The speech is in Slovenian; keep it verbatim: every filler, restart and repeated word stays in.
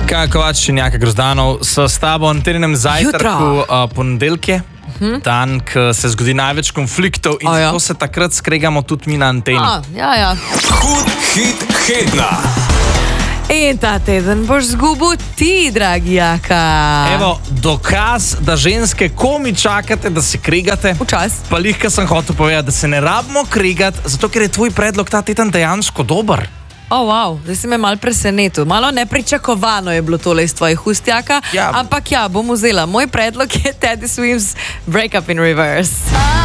Kaja Kovačič-Šinjaka Grozdanov s tabo na terenem zajtrku uh, ponedeljke. Hmm? Dan, ko se zgodi največ konfliktov in ja. zato se takrat skregamo tudi mi na anteni. A, ja, ja. Hud hit Hedna. In ta teden boš zgubil ti, dragi Jaka. Evo, dokaz, da ženske komi čakate, da se kregate. Včas. Pa lihka sem hotel povedati, da se ne rabimo kregati, zato ker je tvoj predlog ta teden dejansko dober. O, oh, wow, zdaj si me malo presenetil. Malo nepričakovano je bilo tole iz tvojih ust, Jaka. Ja. Ampak ja, bom vzela. Moj predlog je Teddy Swims Break Up in Reverse.